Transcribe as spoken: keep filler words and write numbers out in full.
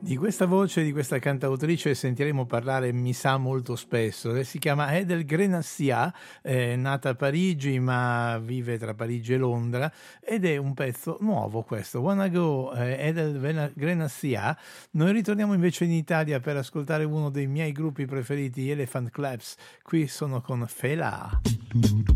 Di questa voce, di questa cantautrice sentiremo parlare, mi sa, molto spesso. Lei si chiama Edel Grenassia, è nata a Parigi ma vive tra Parigi e Londra ed è un pezzo nuovo questo, Wanna Go, eh, Edel Vena- Grenassia. Noi ritorniamo invece in Italia per ascoltare uno dei miei gruppi preferiti, Elephant Claps. Qui sono con Fela.